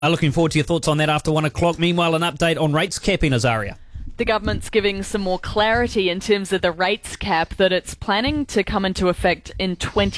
Looking forward to your thoughts on that after 1 o'clock. Meanwhile, an update on rates capping, Azaria. The government's giving some more clarity in terms of the rates cap that it's planning to come into effect in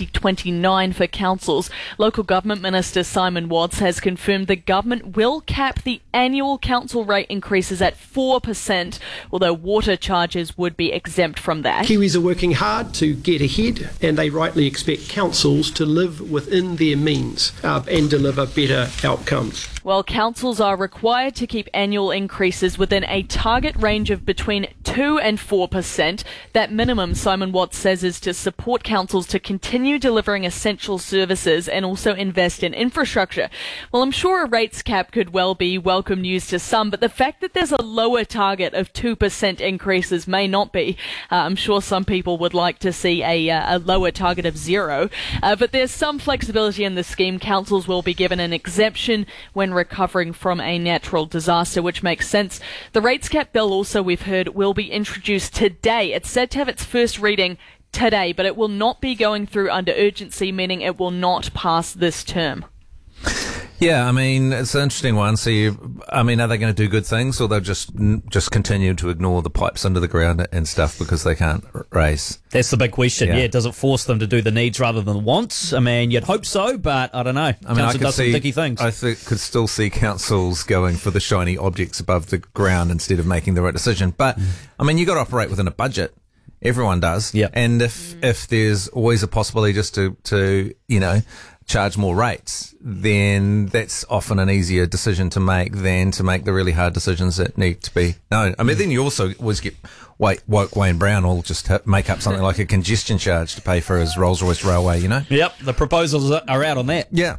2029 for councils. Local Government Minister Simon Watts has confirmed the government will cap the annual council rate increases at 4%, although water charges would be exempt from that. Kiwis are working hard to get ahead, and they rightly expect councils to live within their means and deliver better outcomes. Well, councils are required to keep annual increases within a target range of between 2 and 4%. That minimum, Simon Watts says, is to support councils to continue delivering essential services and also invest in infrastructure. Well, I'm sure a rates cap could well be welcome news to some, but the fact that there's a lower target of 2% increases may not be. I'm sure some people would like to see a lower target of 0, but there's some flexibility in the scheme. Councils will be given an exemption when recovering from a natural disaster, which makes sense. The rates cap bill also, we've heard, will be introduced today. It's said to have its first reading today, but it will not be going through under urgency, meaning it will not pass this term. Yeah, I mean, it's an interesting one. So, are they going to do good things, or they'll just continue to ignore the pipes under the ground and stuff because they can't raise? That's the big question. Yeah, does it force them to do the needs rather than the wants? I mean, you'd hope so, but I don't know. I could see some dicky things. I could still see councils going for the shiny objects above the ground instead of making the right decision. But you got to operate within a budget. Everyone does. Yeah. And if there's always a possibility just to charge more rates, then that's often an easier decision to make than to make the really hard decisions that need to be known. Then you also always get woke Wayne Brown will just make up something like a congestion charge to pay for his Rolls-Royce Railway, Yep, the proposals are out on that. Yeah.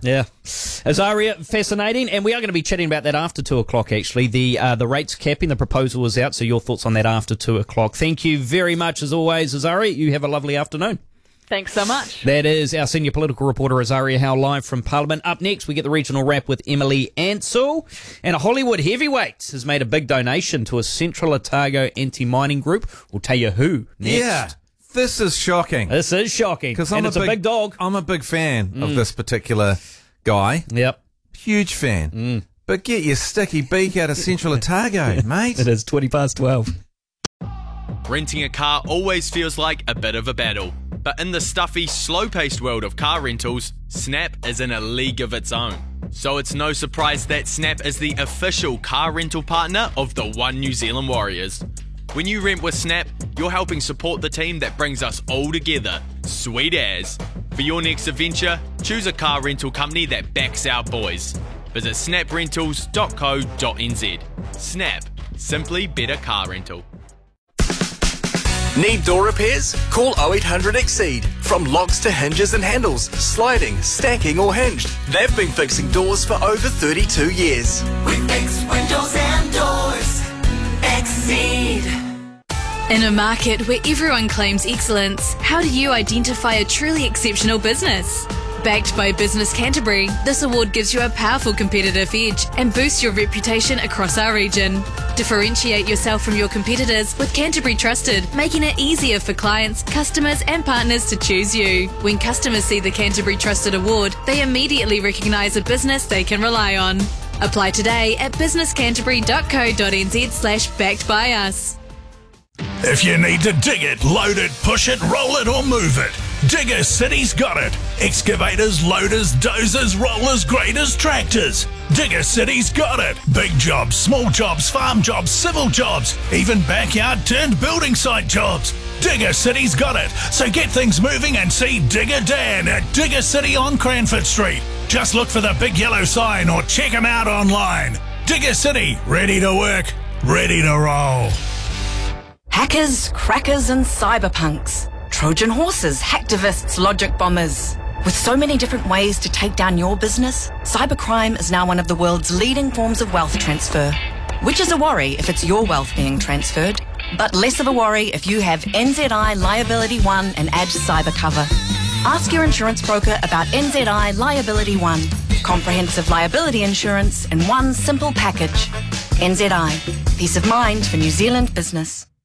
Azaria, fascinating, and we are going to be chatting about that after 2 o'clock, actually. The rates capping, the proposal is out, so your thoughts on that after 2 o'clock. Thank you very much, as always, Azaria. You have a lovely afternoon. Thanks so much. That is our senior political reporter, Azaria Howe, live from Parliament. Up next, we get the regional wrap with Emily Ansell. And a Hollywood heavyweight has made a big donation to a Central Otago anti-mining group. We'll tell you who next. Yeah, this is shocking. This is shocking. And it's a big dog. I'm a big fan of this particular guy. Yep. Huge fan. But get your sticky beak out of Central Otago, mate. It is 12:20. Renting a car always feels like a bit of a battle. But in the stuffy, slow-paced world of car rentals, Snap is in a league of its own. So it's no surprise that Snap is the official car rental partner of the One New Zealand Warriors. When you rent with Snap, you're helping support the team that brings us all together. Sweet as. For your next adventure, choose a car rental company that backs our boys. Visit snaprentals.co.nz. Snap. Simply better car rental. Need door repairs? Call 0800 Exceed. From locks to hinges and handles, sliding, stacking or hinged, they've been fixing doors for over 32 years. We fix windows and doors. Exceed. In a market where everyone claims excellence, how do you identify a truly exceptional business? Backed by Business Canterbury, this award gives you a powerful competitive edge and boosts your reputation across our region. Differentiate yourself from your competitors with Canterbury Trusted, making it easier for clients, customers and partners to choose you. When customers see the Canterbury Trusted Award, they immediately recognise a business they can rely on. Apply today at businesscanterbury.co.nz/backed by us. If you need to dig it, load it, push it, roll it or move it, Digger City's got it. Excavators, loaders, dozers, rollers, graders, tractors. Digger City's got it. Big jobs, small jobs, farm jobs, civil jobs, even backyard turned building site jobs. Digger City's got it. So get things moving and see Digger Dan at Digger City on Cranford Street. Just look for the big yellow sign or check him out online. Digger City, ready to work, ready to roll. Hackers, crackers and cyberpunks. Trojan horses, hacktivists, logic bombers. With so many different ways to take down your business, cybercrime is now one of the world's leading forms of wealth transfer. Which is a worry if it's your wealth being transferred, but less of a worry if you have NZI Liability One and Edge Cyber Cover. Ask your insurance broker about NZI Liability One. Comprehensive liability insurance in one simple package. NZI. Peace of mind for New Zealand business.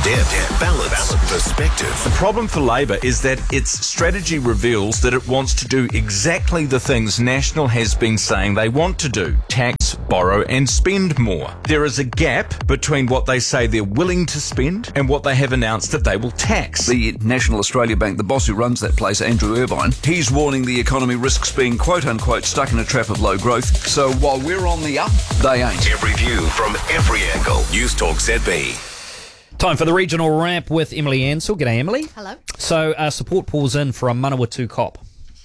Depth, balance, perspective. The problem for Labour is that its strategy reveals that it wants to do exactly the things National has been saying they want to do: tax, borrow and spend more. There is a gap between what they say they're willing to spend and what they have announced that they will tax. The National Australia Bank, the boss who runs that place, Andrew Irvine, he's warning the economy risks being quote-unquote stuck in a trap of low growth. So while we're on the up, they ain't. Every view from every angle. News Talk ZB. Time for the regional wrap with Emily Ansell. G'day, Emily. Hello. So, support pours in for a Manawatu cop.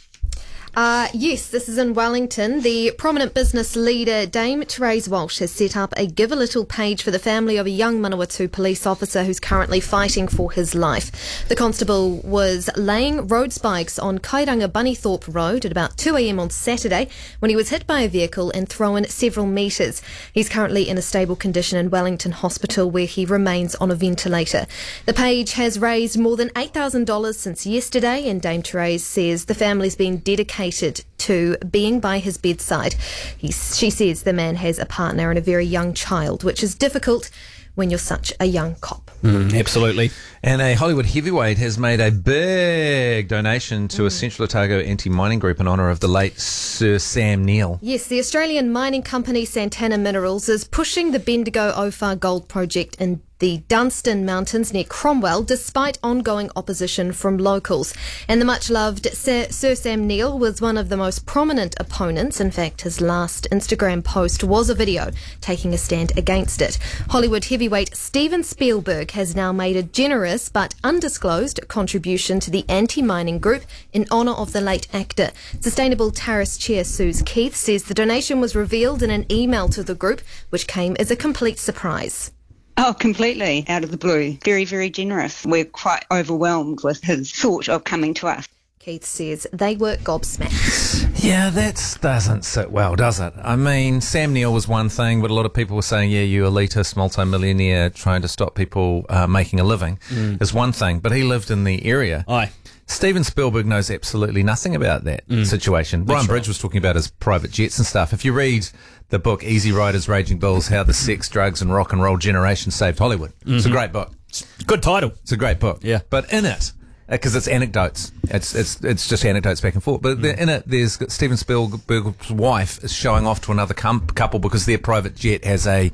Yes, this is in Wellington. The prominent business leader, Dame Therese Walsh, has set up a Give a Little page for the family of a young Manawatu police officer who's currently fighting for his life. The constable was laying road spikes on Kairanga Bunnythorpe Road at about 2 a.m. on Saturday when he was hit by a vehicle and thrown several metres. He's currently in a stable condition in Wellington Hospital where he remains on a ventilator. The page has raised more than $8,000 since yesterday, and Dame Therese says the family's been dedicated to being by his bedside. She says the man has a partner and a very young child, which is difficult when you're such a young cop. Absolutely. And a Hollywood heavyweight has made a big donation to a Central Otago anti-mining group in honour of the late Sir Sam Neill. Yes, the Australian mining company Santana Minerals is pushing the Bendigo Ofar Gold Project in the Dunstan Mountains near Cromwell, despite ongoing opposition from locals. And the much-loved Sir Sam Neill was one of the most prominent opponents. In fact, his last Instagram post was a video taking a stand against it. Hollywood heavyweight Steven Spielberg has now made a generous but undisclosed contribution to the anti-mining group in honour of the late actor. Sustainable Terrace Chair Suze Keith says the donation was revealed in an email to the group, which came as a complete surprise. Oh, completely out of the blue. Very, very generous. We're quite overwhelmed with his thought of coming to us. Keith says they were gobsmacked. Yeah, that doesn't sit well, does it? I mean, Sam Neill was one thing, but a lot of people were saying, yeah, you elitist multi-millionaire trying to stop people making a living is one thing, but he lived in the area. Aye. Steven Spielberg knows absolutely nothing about that situation. Brian Bridge was talking about his private jets and stuff. If you read the book Easy Riders, Raging Bulls, How the Sex, Drugs and Rock and Roll Generation Saved Hollywood. It's a great book. Good title. It's a great book. Yeah. But in it, because it's anecdotes. It's just anecdotes back and forth. But in it, there's Steven Spielberg's wife is showing off to another couple because their private jet has a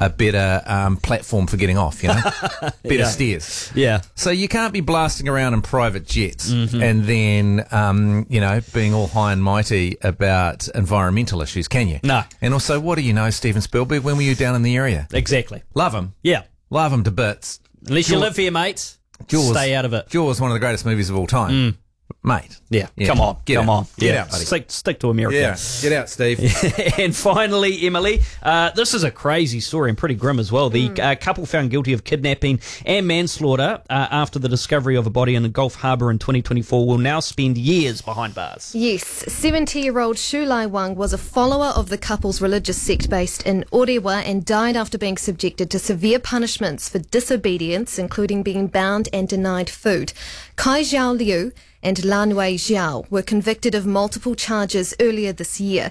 better platform for getting off, you know? Better stairs. Yeah. So you can't be blasting around in private jets and then, being all high and mighty about environmental issues, can you? No. And also, what do you know, Steven Spielberg? When were you down in the area? Exactly. Love him. Yeah. Love him to bits. Unless you live here, mate. Jaws, stay out of it. Jaws, one of the greatest movies of all time. Mate. Yeah. Come on. Get out, buddy. Stick to America. Yeah. Get out, Steve. And finally, Emily, this is a crazy story and pretty grim as well. The couple found guilty of kidnapping and manslaughter after the discovery of a body in Gulf Harbour in 2024 will now spend years behind bars. Yes, 70-year-old Shu Lai Wang was a follower of the couple's religious sect based in Orewa and died after being subjected to severe punishments for disobedience, including being bound and denied food. Kai Zhao Liu and Lanwei Zhao were convicted of multiple charges earlier this year.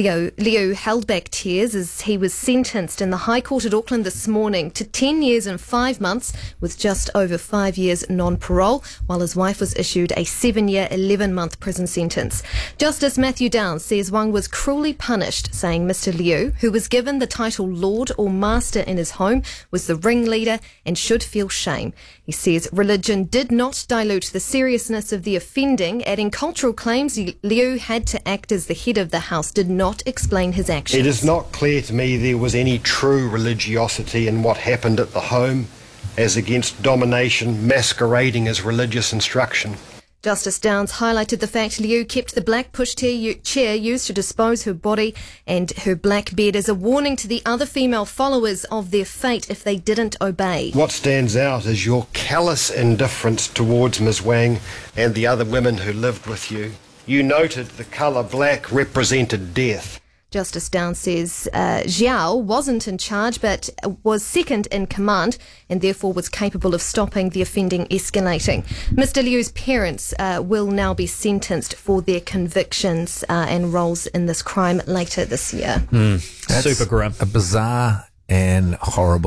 Liu held back tears as he was sentenced in the High Court at Auckland this morning to 10 years and 5 months with just over 5 years non-parole, while his wife was issued a 7-year, 11-month prison sentence. Justice Matthew Downs says Wang was cruelly punished, saying Mr. Liu, who was given the title Lord or Master in his home, was the ringleader and should feel shame. He says religion did not dilute the seriousness of the offending, adding cultural claims Liu had to act as the head of the house did not explain his actions. It is not clear to me there was any true religiosity in what happened at the home, as against domination masquerading as religious instruction. Justice Downs highlighted the fact Liu kept the black pushchair used to dispose her body and her black bed as a warning to the other female followers of their fate if they didn't obey. What stands out is your callous indifference towards Ms. Wang and the other women who lived with you. You noted the colour black represented death. Justice Downs says Zhao wasn't in charge but was second in command and therefore was capable of stopping the offending escalating. Mr. Liu's parents will now be sentenced for their convictions and roles in this crime later this year. Super grim. A bizarre and horrible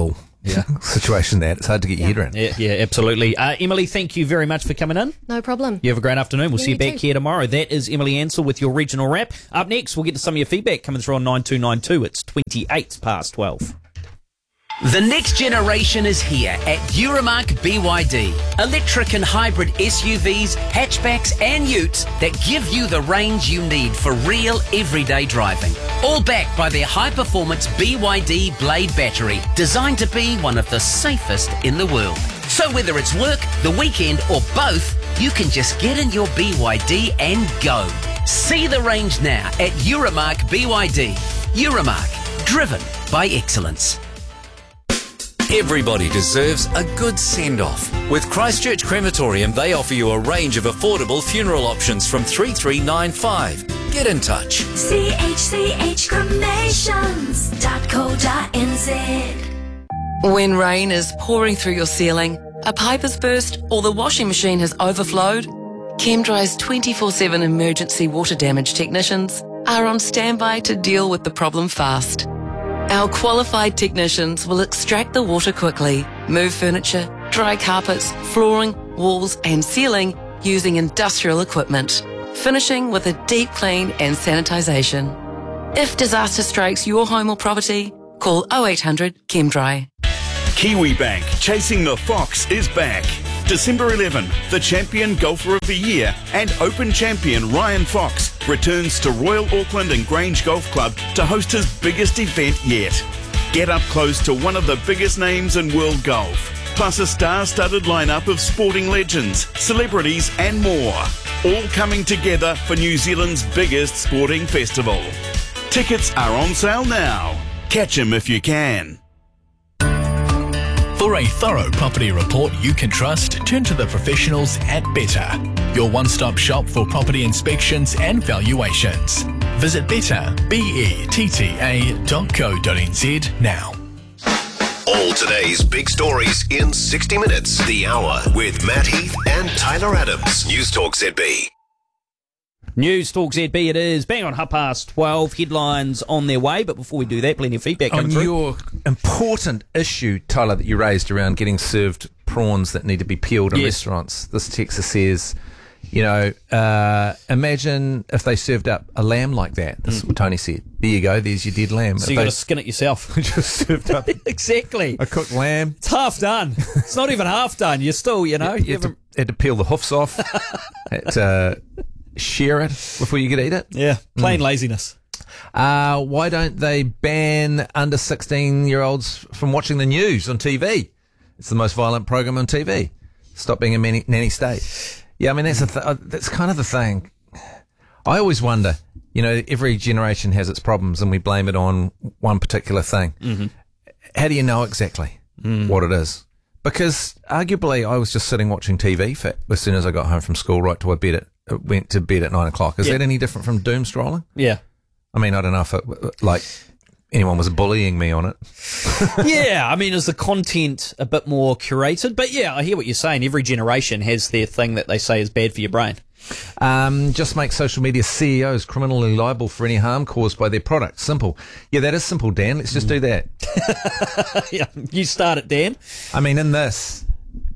situation that it's hard to get your head around. Yeah, absolutely. Emily, thank you very much for coming in. No problem. You have a great afternoon. We'll see you back too. here tomorrow. That is Emily Ansell with your regional wrap. Up next, we'll get to some of your feedback coming through on 9292. It's 28 past 12. The next generation is here at Euromark BYD. Electric and hybrid SUVs, hatchbacks and utes that give you the range you need for real everyday driving. All backed by their high-performance BYD Blade battery, designed to be one of the safest in the world. So whether it's work, the weekend or both, you can just get in your BYD and go. See the range now at Euromark BYD. Euromark, driven by excellence. Everybody deserves a good send-off. With Christchurch Crematorium, they offer you a range of affordable funeral options from $3,395. Get in touch. chchcremations.co.nz. When rain is pouring through your ceiling, a pipe has burst, or the washing machine has overflowed, ChemDry's 24/7 emergency water damage technicians are on standby to deal with the problem fast. Our qualified technicians will extract the water quickly, move furniture, dry carpets, flooring, walls and ceiling using industrial equipment, finishing with a deep clean and sanitisation. If disaster strikes your home or property, call 0800 ChemDry. KiwiBank Chasing the Fox is back. December 11, the champion golfer of the year and Open champion Ryan Fox returns to Royal Auckland and Grange Golf Club to host his biggest event yet. Get up close to one of the biggest names in world golf, plus a star-studded lineup of sporting legends, celebrities and more, all coming together for New Zealand's biggest sporting festival. Tickets are on sale now. Catch 'em if you can. For a thorough property report you can trust, turn to the professionals at Better, your one-stop shop for property inspections and valuations. Visit better.co.nz now. All today's big stories in 60 minutes. The Hour with Matt Heath and Tyler Adams. News Talk ZB. News Talk ZB it is. Bang on 12:30. Headlines on their way. But before we do that, plenty of feedback coming through. On your important issue, Tyler, that you raised around getting served prawns that need to be peeled in restaurants. This texter says, imagine if they served up a lamb like that. This is what Tony said. There you go. There's your dead lamb. So you got to skin it yourself. Just served up exactly a cooked lamb. It's half done. It's not even half done. You're still, you had to peel the hoofs off. Had to shear it before you could eat it. Yeah, plain laziness. Why don't they ban under 16-year-olds from watching the news on TV? It's the most violent program on TV. Stop being a nanny state. Yeah, I mean, that's kind of the thing. I always wonder, every generation has its problems and we blame it on one particular thing. Mm-hmm. How do you know exactly what it is? Because arguably I was just sitting watching TV as soon as I got home from school right to went to bed at 9 o'clock. Is that any different from doom scrolling? Yeah. I mean, I don't know if anyone was bullying me on it. Yeah, I mean, is the content a bit more curated? But yeah, I hear what you're saying. Every generation has their thing that they say is bad for your brain. Just make social media CEOs criminally liable for any harm caused by their product. Simple. Yeah, that is simple, Dan. Let's just do that. Yeah, you start it, Dan. I mean, in this,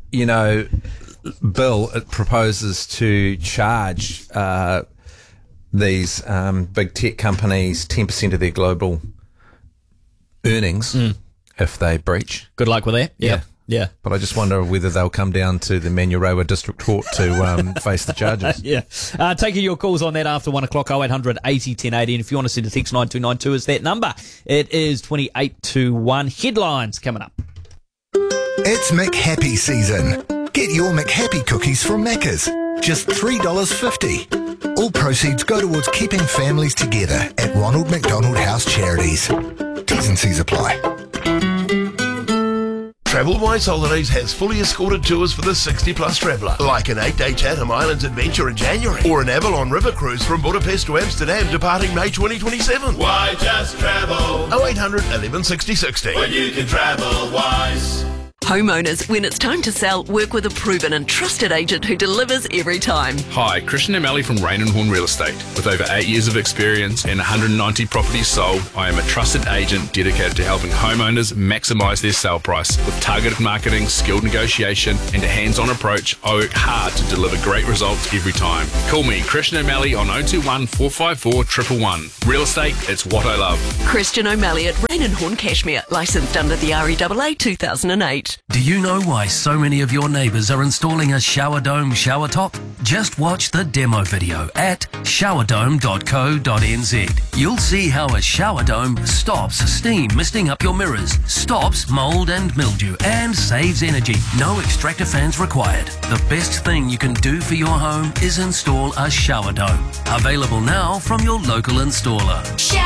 bill, it proposes to charge these big tech companies 10% of their global earnings if they breach. Good luck with that. Yeah. Yeah. But I just wonder whether they'll come down to the Manurewa District Court to face the charges. Yeah. Taking your calls on that after 1 o'clock, 0800 80 1080. And if you want to send a text, 9292 is that number. It is 28 to 1. Headlines coming up. It's McHappy season. Get your McHappy cookies from Macca's. Just $3.50. All proceeds go towards keeping families together at Ronald McDonald House Charities. T's and C's apply. TravelWise Holidays has fully escorted tours for the 60-plus traveller, like an 8-day Chatham Islands adventure in January, or an Avalon River cruise from Budapest to Amsterdam departing May 2027. Why just travel? 0800 11 60 60. When you can travel wise. Homeowners, when it's time to sell, work with a proven and trusted agent who delivers every time. Hi, Christian O'Malley from Rain and Horn Real Estate. With over 8 years of experience and 190 properties sold, I am a trusted agent dedicated to helping homeowners maximise their sale price. With targeted marketing, skilled negotiation and a hands-on approach, I work hard to deliver great results every time. Call me, Christian O'Malley, on 021 454 111. Real estate, it's what I love. Christian O'Malley at Rain and Horn Cashmere, licensed under the REAA 2008. Do you know why so many of your neighbours are installing a shower dome shower top? Just watch the demo video at showerdome.co.nz. You'll see how a shower dome stops steam misting up your mirrors, stops mould and mildew, and saves energy. No extractor fans required. The best thing you can do for your home is install a shower dome. Available now from your local installer.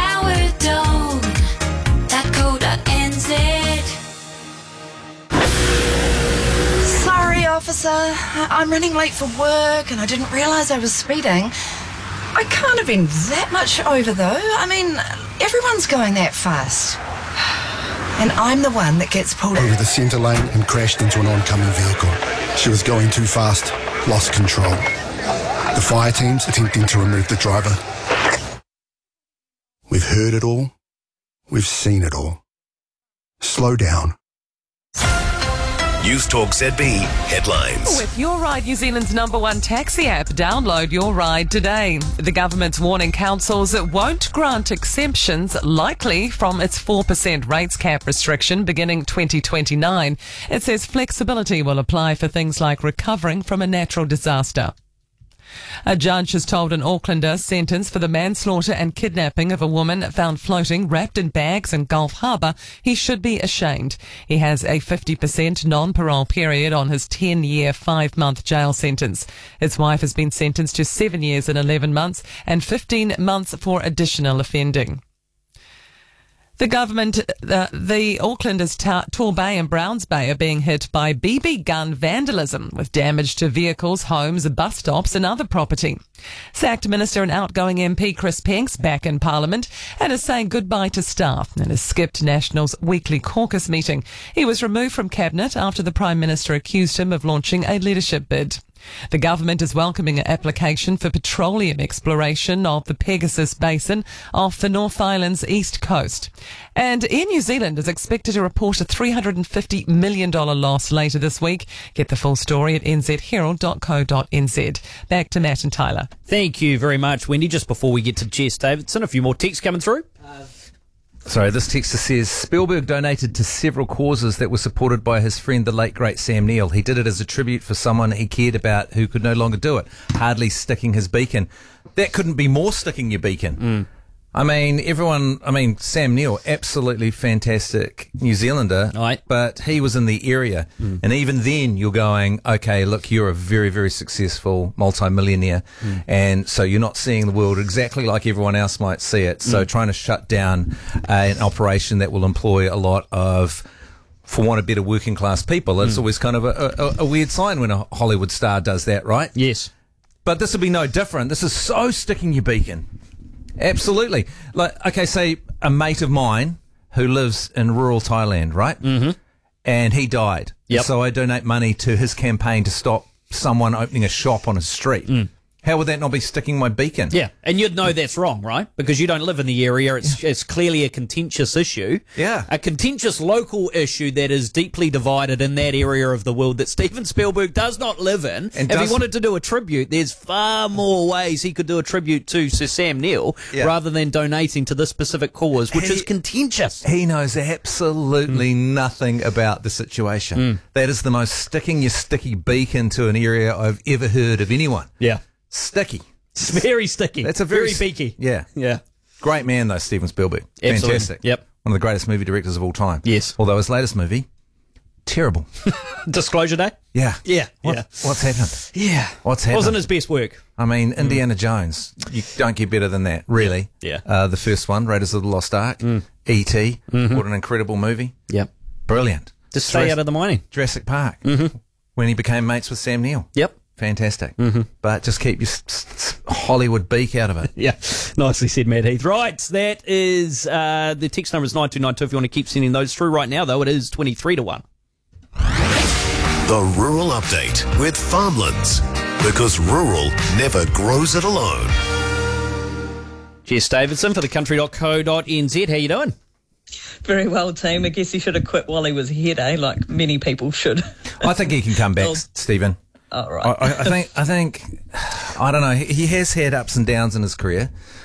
Showerdome.co.nz. Sorry, officer. I'm running late for work and I didn't realise I was speeding. I can't have been that much over though. I mean, everyone's going that fast. And I'm the one that gets pulled over the centre lane and crashed into an oncoming vehicle. She was going too fast, lost control. The fire team's attempting to remove the driver. We've heard it all. We've seen it all. Slow down. News Talk ZB headlines. With Your Ride, New Zealand's #1 taxi app, download Your Ride today. The government's warning councils it won't grant exemptions, likely from its 4% rates cap restriction beginning 2029. It says flexibility will apply for things like recovering from a natural disaster. A judge has told an Aucklander sentenced for the manslaughter and kidnapping of a woman found floating wrapped in bags in Gulf Harbour he should be ashamed. He has a 50% non-parole period on his 10-year, 5-month jail sentence. His wife has been sentenced to 7 years and 11 months and 15 months for additional offending. The government, the Aucklanders Torbay and Browns Bay are being hit by BB gun vandalism with damage to vehicles, homes, bus stops and other property. Sacked Minister and outgoing MP Chris Penks back in Parliament and is saying goodbye to staff and has skipped National's weekly caucus meeting. He was removed from Cabinet after the Prime Minister accused him of launching a leadership bid. The government is welcoming an application for petroleum exploration of the Pegasus Basin off the North Island's east coast. And Air New Zealand is expected to report a $350 million loss later this week. Get the full story at nzherald.co.nz. Back to Matt and Tyler. Thank you very much, Wendy. Just before we get to Jess Davidson, a few more texts coming through. Sorry, this texter says, Spielberg donated to several causes that were supported by his friend, the late, great Sam Neill. He did it as a tribute for someone he cared about who could no longer do it, hardly sticking his beacon. That couldn't be more sticking your beacon. I mean, Sam Neill, absolutely fantastic New Zealander, right. But he was in the area. And even then you're going, okay, look, you're a very, very successful multi-millionaire. And so you're not seeing the world exactly like everyone else might see it. So trying to shut down an operation that will employ a lot of, for want of better, working class people, it's always kind of a weird sign when a Hollywood star does that, right? Yes. But this will be no different. This is so sticking your beacon. Absolutely. Like, okay, say a mate of mine who lives in rural Thailand, right? And he died. Yep. So I donate money to his campaign to stop someone opening a shop on his street. How would that not be sticking my beacon? Yeah, and you'd know that's wrong, right? Because you don't live in the area. It's clearly a contentious issue. Yeah. A contentious local issue that is deeply divided in that area of the world that Steven Spielberg does not live in. And if he wanted to do a tribute, there's far more ways he could do a tribute to Sir Sam Neill rather than donating to this specific cause, which is contentious. He knows absolutely nothing about the situation. That is the most sticking your sticky beacon to an area I've ever heard of anyone. Yeah. Sticky. It's very sticky. That's a very beaky. Yeah. Yeah. Great man, though, Steven Spielberg. Absolutely. Fantastic. Yep. One of the greatest movie directors of all time. Yes. Although his latest movie, terrible. Disclosure Day? Yeah. Yeah. What's happened? Yeah. What's happened? Wasn't his best work. I mean, Indiana Jones. You don't get better than that, really. Yeah. The first one, Raiders of the Lost Ark. E.T. What an incredible movie. Yep. Brilliant. Just stay out of the mining. Jurassic Park. When he became mates with Sam Neill. Yep. Fantastic. But just keep your Hollywood beak out of it. Yeah, nicely said, Matt Heath. Right, that is, the text number is 9292 if you want to keep sending those through right now, though. It is 23 to 1. The Rural Update with Farmlands, because rural never grows it alone. Jess Davidson for thecountry.co.nz. How you doing? Very well, team. I guess he should have quit while he was ahead, like many people should. I think he can come back, Stephen. Oh, right. I think, I don't know, he has had ups and downs in his career.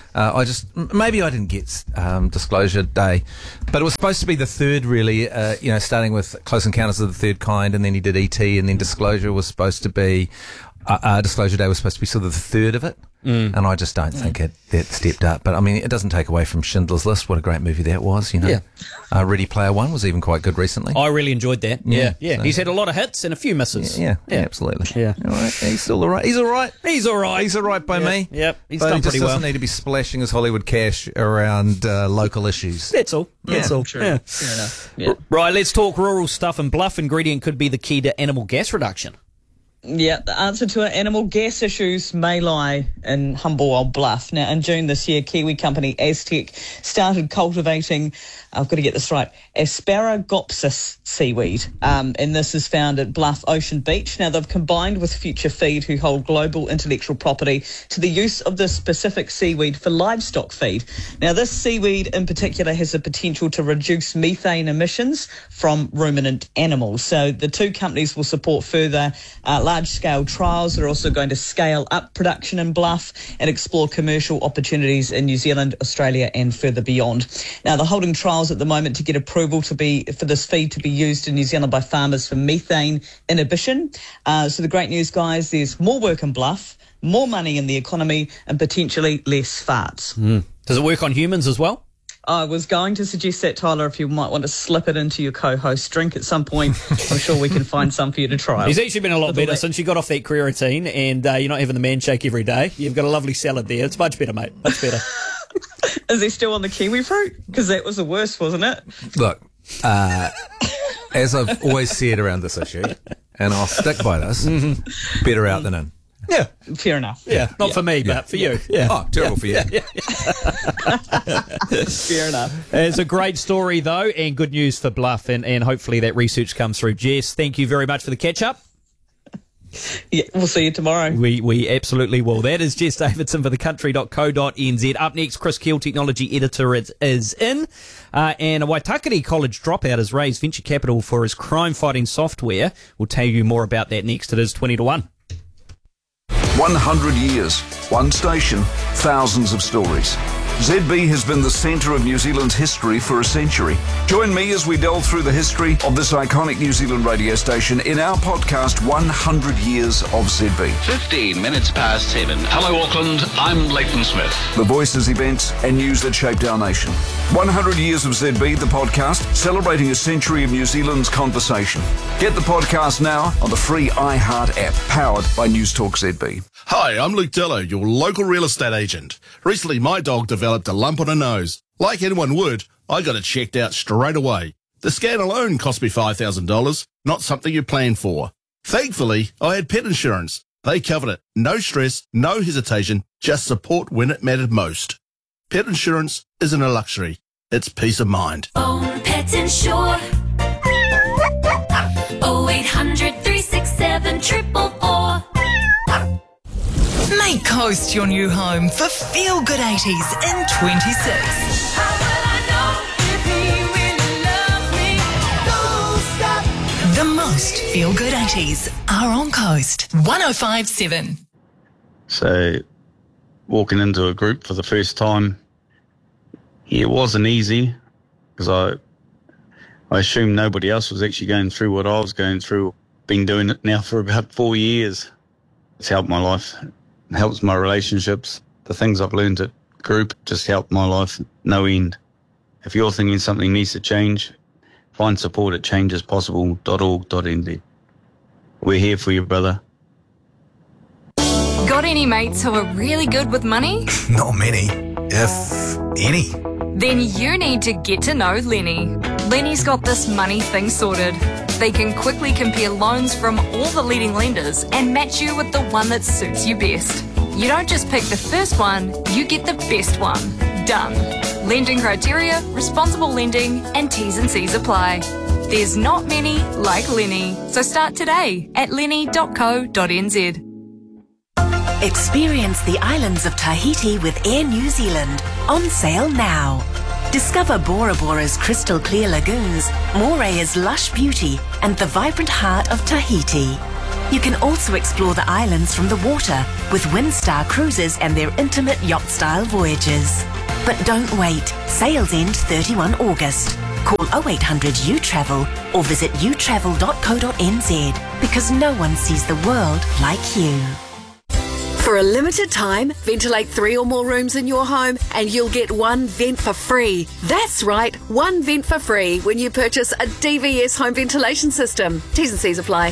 Maybe I didn't get Disclosure Day, but it was supposed to be the third, really, starting with Close Encounters of the Third Kind, and then he did E.T., and then Disclosure was supposed to be, Disclosure Day was supposed to be sort of the third of it. And I just don't think it stepped up. But I mean, it doesn't take away from Schindler's List. What a great movie that was, Yeah. Ready Player One was even quite good recently. I really enjoyed that. Yeah. So. He's had a lot of hits and a few misses. Yeah, absolutely. Yeah. All right. He's still all right. He's all right. He's all right. He's all right by me. Yep. He's but done he just pretty well. doesn't need to be splashing his Hollywood cash around local issues. That's all. That's all. True. Yeah. Fair enough. Yeah. Right, let's talk rural stuff. And Bluff ingredient could be the key to animal gas reduction. Yeah, the answer to our animal gas issues may lie in humble old Bluff. Now, in June this year, Kiwi company Aztec started cultivating, I've got to get this right, Asparagopsis seaweed. And this is found at Bluff Ocean Beach. Now, they've combined with Future Feed, who hold global intellectual property, to the use of this specific seaweed for livestock feed. Now, this seaweed in particular has the potential to reduce methane emissions from ruminant animals. So the two companies will support further large-scale trials. They're also going to scale up production in Bluff and explore commercial opportunities in New Zealand, Australia and further beyond. Now, they're holding trials at the moment to get approval for this feed to be used in New Zealand by farmers for methane inhibition. So the great news, guys, there's more work in Bluff, more money in the economy and potentially less farts. Does it work on humans as well? I was going to suggest that, Tyler, if you might want to slip it into your co-host drink at some point. I'm sure we can find some for you to try. He's actually been a lot better since you got off that creatine and you're not having the man shake every day. You've got a lovely salad there. It's much better, mate. Much better. Is he still on the kiwi fruit? Because that was the worst, wasn't it? Look, as I've always said around this issue, and I'll stick by this, better out than in. Yeah. Fair enough. Yeah. Not for me, but for you. Yeah. Oh, terrible for you. Fair enough. It's a great story, though, and good news for Bluff, and hopefully that research comes through. Jess, thank you very much for the catch-up. Yeah, we'll see you tomorrow. We absolutely will. That is Jess Davidson for thecountry.co.nz. Up next, Chris Keel, technology editor, is in. And a Waitakere College dropout has raised venture capital for his crime-fighting software. We'll tell you more about that next. It is 20 to 1. 100 years, one station, thousands of stories. ZB has been the centre of New Zealand's history for a century. Join me as we delve through the history of this iconic New Zealand radio station in our podcast, 100 Years of ZB. 15 minutes past 7. Hello, Auckland. I'm Leighton Smith. The voices, events and news that shaped our nation. 100 Years of ZB, the podcast, celebrating a century of New Zealand's conversation. Get the podcast now on the free iHeart app, powered by News Talk ZB. Hi, I'm Luke Dillo, your local real estate agent. Recently, my dog developed a lump on her nose. Like anyone would, I got it checked out straight away. The scan alone cost me $5,000, not something you plan for. Thankfully, I had pet insurance. They covered it. No stress, no hesitation, just support when it mattered most. Pet insurance isn't a luxury. It's peace of mind. Own Pet Insure. 0800 367 444. Make Coast your new home for Feel Good 80s in 26. The most Feel Good 80s are on Coast 105.7. So, walking into a group for the first time, it wasn't easy because I assumed nobody else was actually going through what I was going through. Been doing it now for about 4 years. It's helped my life. It helps my relationships. The things I've learned at group just help my life no end. If you're thinking something needs to change, find support at changespossible.org.nz. We're here for you, brother. Got any mates who are really good with money? Not many, if any. Then you need to get to know Lenny. Lenny's got this money thing sorted. They can quickly compare loans from all the leading lenders and match you with the one that suits you best. You don't just pick the first one, you get the best one. Done. Lending criteria, responsible lending, and T's and C's apply. There's not many like Lenny. So start today at lenny.co.nz. Experience the islands of Tahiti with Air New Zealand. On sale now. Discover Bora Bora's crystal clear lagoons, Morea's lush beauty, and the vibrant heart of Tahiti. You can also explore the islands from the water with Windstar Cruises and their intimate yacht-style voyages. But don't wait. Sales end 31 August. Call 0800 U-Travel or visit utravel.co.nz because no one sees the world like you. For a limited time, ventilate 3 or more rooms in your home and you'll get one vent for free. That's right, one vent for free when you purchase a DVS home ventilation system. T's and C's apply.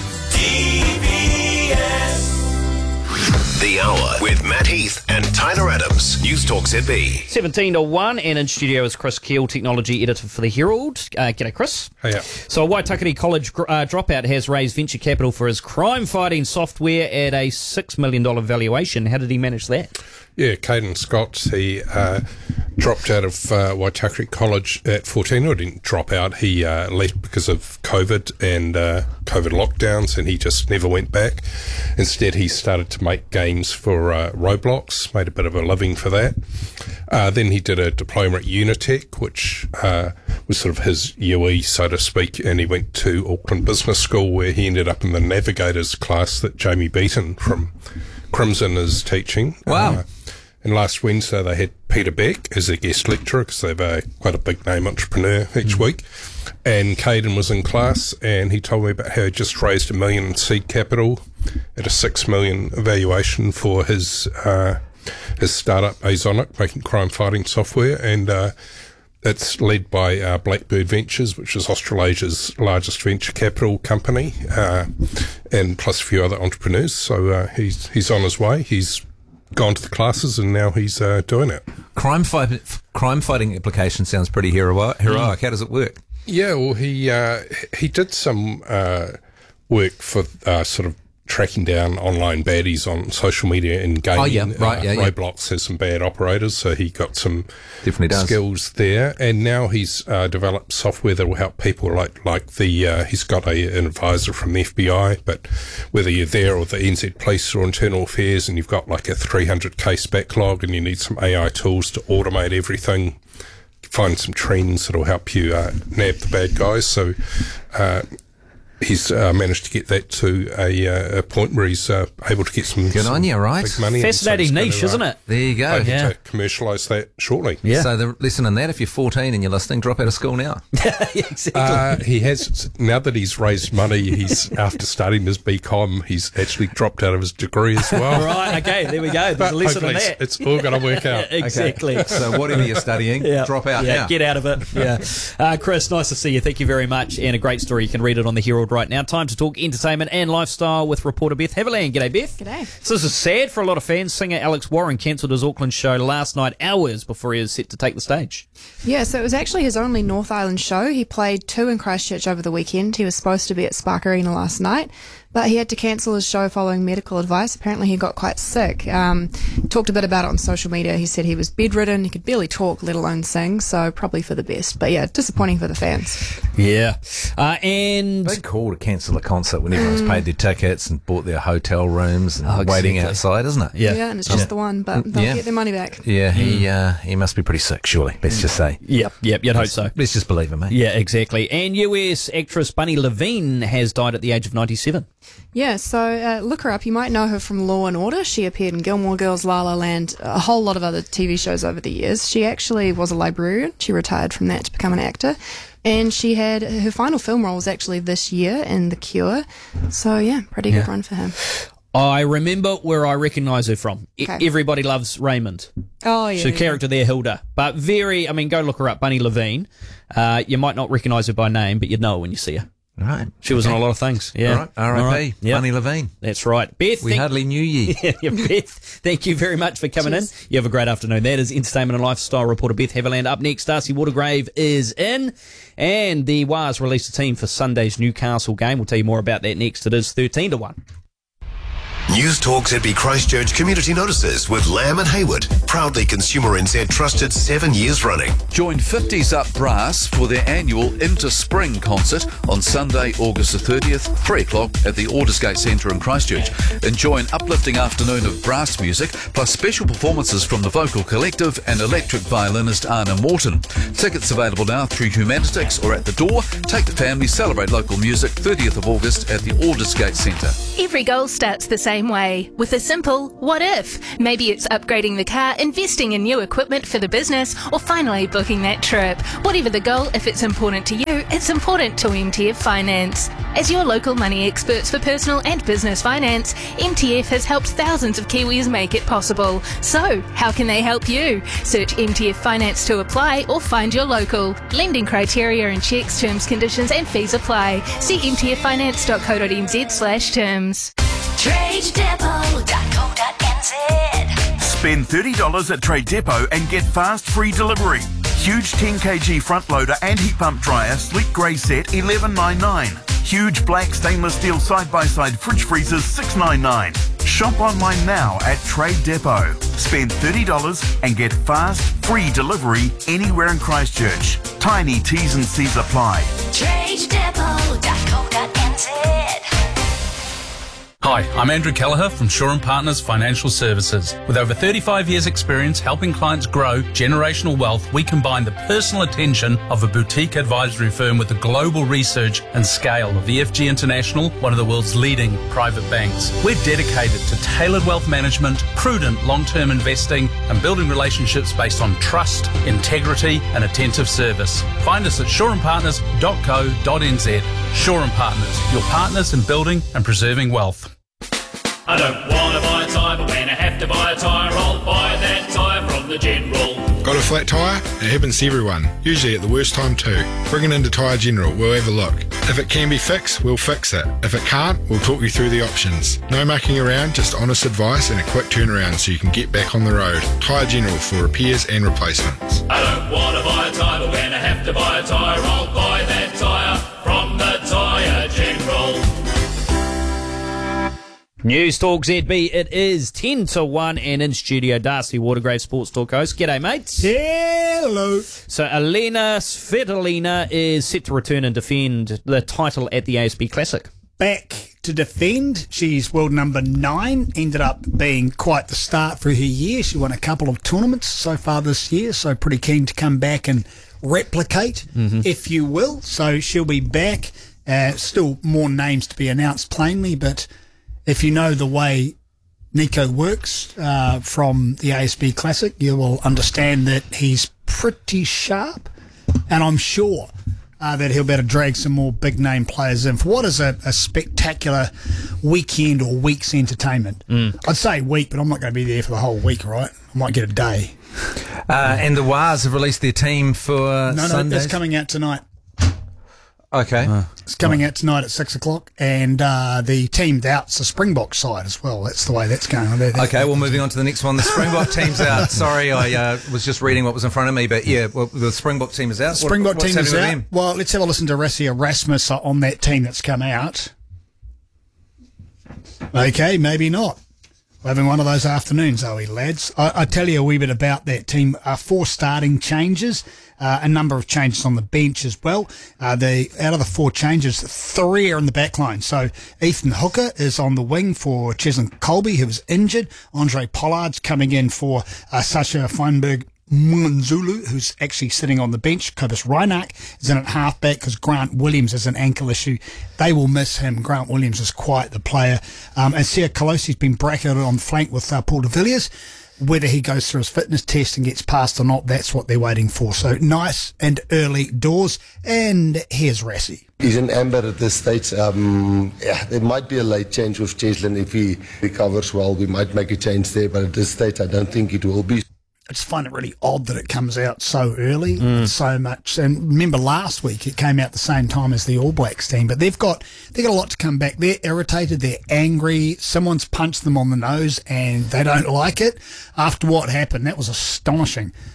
The Hour with Matt Heath and Tyler Adams. News Talk ZB. 17:01, and in studio is Chris Keel, technology editor for the Herald. G'day, Chris. Hiya. So, a Waitakere College dropout has raised venture capital for his crime-fighting software at a $6 million valuation. How did he manage that? Yeah, Caden Scott, he dropped out of Waitakere College at 14. Or didn't drop out. He left because of COVID and COVID lockdowns, and he just never went back. Instead, he started to make games for Roblox, made a bit of a living for that. Then he did a diploma at Unitec, which was sort of his UE, so to speak, and he went to Auckland Business School, where he ended up in the Navigators class that Jamie Beaton from Crimson is teaching. Wow. And last Wednesday they had Peter Beck as a guest lecturer because they've quite a big name entrepreneur each week. And Caden was in class and he told me about how he just raised $1 million in seed capital at a $6 million valuation for his startup Azonic, making crime fighting software. And it's led by Blackbird Ventures, which is Australasia's largest venture capital company, and plus a few other entrepreneurs. So he's on his way. He's gone to the classes and now he's doing it. Crime fighting application sounds pretty heroic. How does it work? Yeah, well, he did some work for sort of tracking down online baddies on social media and gaming. Oh, yeah, right, Roblox has some bad operators, so he got some Definitely does. skills there. And now he's developed software that will help people like the, he's got an advisor from the FBI, but whether you're there or the NZ Police or Internal Affairs and you've got like a 300 case backlog and you need some AI tools to automate everything, find some trends that'll help you nab the bad guys. So, he's managed to get that to a point where he's able to get some Good on you, right? big money. Fascinating niche, isn't it? There you go. To commercialise that shortly. Yeah. So the lesson in that, if you're 14 and you're listening, drop out of school now. Exactly. He has, now that he's raised money, he's after starting his BCom, he's actually dropped out of his degree as well. Right, okay, there we go. There's a lesson in that. It's all going to work out. Exactly. Okay. So whatever you're studying, drop out now. Get out of it. Yeah. Chris, nice to see you. Thank you very much. And a great story. You can read it on the Herald right now. Time to talk entertainment and lifestyle with reporter Beth Haviland. G'day, Beth. G'day. So this is sad for a lot of fans. Singer Alex Warren cancelled his Auckland show last night, hours before he was set to take the stage. Yeah, so it was actually his only North Island show. He played 2 in Christchurch over the weekend. He was supposed to be at Spark Arena last night, but he had to cancel his show following medical advice. Apparently he got quite sick. He talked a bit about it on social media. He said he was bedridden, he could barely talk, let alone sing, so probably for the best. But yeah, disappointing for the fans. Yeah. And big call to cancel a concert when everyone's paid their tickets and bought their hotel rooms and waiting outside, isn't it? Yeah, and it's just the one, but they'll get their money back. Yeah, he must be pretty sick, surely. Let's just say. Yep, you'd hope so. Let's just believe him, mate. Yeah, exactly. And US actress Bunny Levine has died at the age of 97. Yeah, so look her up. You might know her from Law and Order. She appeared in Gilmore Girls, La La Land, a whole lot of other TV shows over the years. She actually was a librarian. She retired from that to become an actor. And she had her final film role was actually this year in The Cure. So yeah, pretty good run for him. I remember where I recognise her from. Okay. Everybody Loves Raymond. Oh, yeah. She's a character there, Hilda. But go look her up, Bunny Levine. You might not recognise her by name, but you'd know her when you see her. Right. She was on a lot of things. Yeah. All right. R.I.P. Right. Yep. Bunny Levine. That's right. Beth. We hardly knew ye. Beth, thank you very much for coming in. You have a great afternoon. That is entertainment and lifestyle reporter Beth Haviland. Up next, Darcy Watergrave is in. And the Wars released a team for Sunday's Newcastle game. We'll tell you more about that next. It is 13-1. News Talk ZB Christchurch Community Notices with Lamb and Hayward. Proudly Consumer NZ trusted 7 years running. Join 50s Up Brass for their annual Into Spring concert on Sunday, August the 30th, 3 o'clock at the Aldersgate Centre in Christchurch. Enjoy an uplifting afternoon of brass music, plus special performances from the Vocal Collective and electric violinist Anna Morton. Tickets available now through Humanitics or at the door. Take the family, celebrate local music, 30th of August at the Aldersgate Centre. Every goal starts the same way, with a simple what if. Maybe it's upgrading the car, investing in new equipment for the business, or finally booking that trip. Whatever the goal, if it's important to you, it's important to MTF Finance. As your local money experts for personal and business finance, MTF has helped thousands of Kiwis make it possible. So, how can they help you? Search MTF Finance to apply or find your local. Lending criteria and checks, terms, conditions and fees apply. See mtffinance.co.nz/terms. TradeDepot.co.nz. Spend $30 at Trade Depot and get fast free delivery. Huge 10 kg front loader and heat pump dryer sleek grey set $11.99. Huge black stainless steel side-by-side fridge freezers $6.99. Shop online now at Trade Depot. Spend $30 and get fast free delivery anywhere in Christchurch. Tiny T's and C's apply. TradeDepot.co.nz. Hi, I'm Andrew Kelleher from Shaw & Partners Financial Services. With over 35 years' experience helping clients grow generational wealth, we combine the personal attention of a boutique advisory firm with the global research and scale of EFG International, one of the world's leading private banks. We're dedicated to tailored wealth management, prudent long-term investing, and building relationships based on trust, integrity, and attentive service. Find us at shawandpartners.co.nz. Shaw & Partners, your partners in building and preserving wealth. I don't want to buy a tyre, but when I have to buy a tyre, I'll buy that tyre from the General. Got a flat tyre? It happens to everyone, usually at the worst time too. Bring it into Tyre General, we'll have a look. If it can be fixed, we'll fix it. If it can't, we'll talk you through the options. No mucking around, just honest advice and a quick turnaround so you can get back on the road. Tyre General for repairs and replacements. I don't want to buy a tyre, but when I have to buy a tyre, I'll buy that tyre from the Tyre General. News Talk ZB, it is 10 to 1 and in studio, Darcy Watergrave, Sports Talk host. G'day, mates. Hello. So, Elena Svitolina is set to return and defend the title at the ASB Classic. Back to defend. She's world number 9. Ended up being quite the start for her year. She won a couple of tournaments so far this year, so pretty keen to come back and replicate, if you will. So she'll be back. Still more names to be announced plainly, but if you know the way Nico works from the ASB Classic, you will understand that he's pretty sharp, and I'm sure that he'll be able to drag some more big-name players in for what is a spectacular weekend or week's entertainment. I'd say week, but I'm not going to be there for the whole week, right? I might get a day. And the Waz have released their team for Sundays? No, it's coming out tonight. Okay. It's coming out tonight at 6 o'clock, and the team's out's the Springbok side as well. That's the way that's going. Okay, well, moving on to the next one. The Springbok team's out. Sorry, I was just reading what was in front of me, but yeah, well, the Springbok team is out. Springbok team is out. Well, let's have a listen to Rassie Erasmus on that team that's come out. Okay, maybe not. We're having one of those afternoons, are we, lads? I tell you a wee bit about that team. 4 starting changes, a number of changes on the bench as well. Out of the 4 changes, 3 are in the back line. So Ethan Hooker is on the wing for Cheslin Colby, who was injured. Andre Pollard's coming in for Sasha Feinberg Munzulu, who's actually sitting on the bench. Kobus Reinach is in at halfback because Grant Williams has an ankle issue. They will miss him. Grant Williams is quite the player. And Sia Kolosi's been bracketed on flank with Paul de Villiers. Whether he goes through his fitness test and gets passed or not, that's what they're waiting for. So nice and early doors. And here's Rassie. He's in amber at this stage. There might be a late change with Cheslin. If he recovers well, we might make a change there. But at this stage, I don't think it will be. I just find it really odd that it comes out so early, so much. And remember last week it came out the same time as the All Blacks team, but they've got a lot to come back. They're irritated, they're angry. Someone's punched them on the nose and they don't like it. After what happened, that was astonishing.